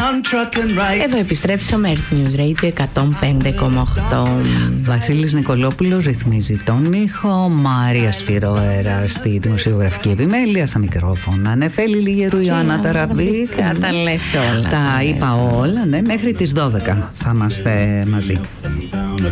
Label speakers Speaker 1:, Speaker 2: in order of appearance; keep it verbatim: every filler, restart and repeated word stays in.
Speaker 1: Εδώ επιστρέψαμε, Earth News Radio εκατόν πέντε κόμμα οκτώ.
Speaker 2: Βασίλης Νικολόπουλος ρυθμίζει τον ήχο, Μάρια Σφυρόερα στη δημοσιογραφική επιμέλεια, στα μικρόφωνα Νεφέλη Λιγερού, Ιωάννα Ταραμπή.
Speaker 1: Τα λες όλα.
Speaker 2: Τα είπα όλα, ναι, μέχρι τις δώδεκα θα είμαστε μαζί.